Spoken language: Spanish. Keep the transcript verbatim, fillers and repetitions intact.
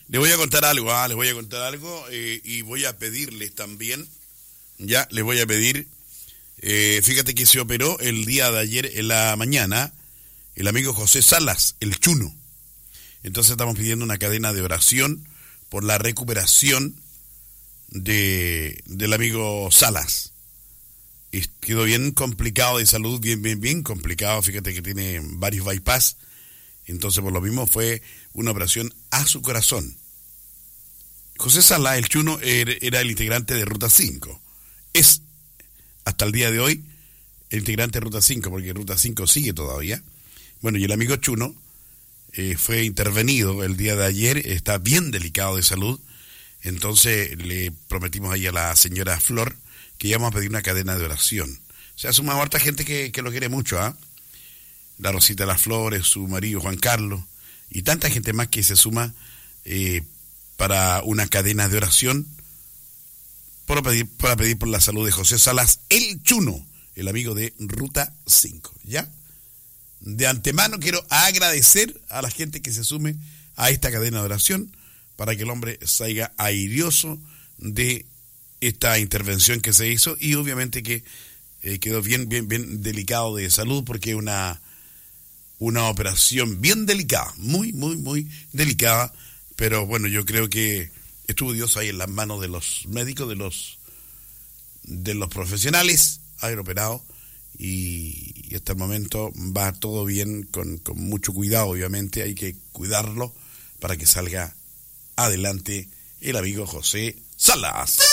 Les voy a contar algo, ah, les voy a contar algo eh, y voy a pedirles también, ya, les voy a pedir, eh, fíjate que se operó el día de ayer en la mañana el amigo José Salas, el Chuno. Entonces estamos pidiendo una cadena de oración por la recuperación de del amigo Salas. Y quedó bien complicado de salud, bien, bien, bien complicado, fíjate que tiene varios bypass. Entonces, por lo mismo, fue una operación a su corazón. José Sala, el Chuno, era el integrante de Ruta cinco. Es, hasta el día de hoy, el integrante de Ruta cinco, porque Ruta cinco sigue todavía. Bueno, y el amigo Chuno eh, fue intervenido el día de ayer, está bien delicado de salud. Entonces, le prometimos ahí a la señora Flor que íbamos a pedir una cadena de oración. O sea, suma harta gente que, que lo quiere mucho, ¿ah? ¿eh? La Rosita Las Flores, su marido Juan Carlos, y tanta gente más que se suma eh, para una cadena de oración para pedir, para pedir por la salud de José Salas, el Chuno, el amigo de Ruta cinco, ¿ya? De antemano quiero agradecer a la gente que se sume a esta cadena de oración para que el hombre salga airioso de esta intervención que se hizo y obviamente que eh, quedó bien, bien, bien delicado de salud porque una... una operación bien delicada, muy, muy, muy delicada, pero bueno, yo creo que estuvo Dios ahí en las manos de los médicos, de los de los profesionales, haber operado, y, y hasta el momento va todo bien, con, con mucho cuidado, obviamente, hay que cuidarlo para que salga adelante el amigo José Salas.